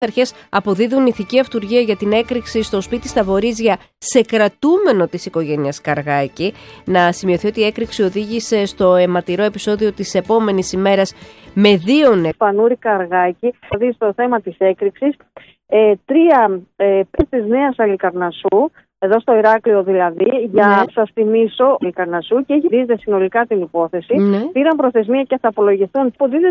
Αρχές αποδίδουν ηθική αυτουργία για την έκρηξη στο σπίτι στα Βορίζια σε κρατούμενο της οικογένειας Καργάκη. Να σημειωθεί ότι η έκρηξη οδήγησε στο αιματηρό επεισόδιο της επόμενης ημέρας με 2 νεκρούς. Πανούρη Καργάκη, δηλαδή στο θέμα της έκρηξης, 3 της Νέας Αλικαρνασσού, εδώ στο Ηράκλειο δηλαδή, για να σας θυμίσω, Αλικαρνασσού, και έχει δει συνολικά την υπόθεση. Πήραν προθεσμία και θα απολογηθούν.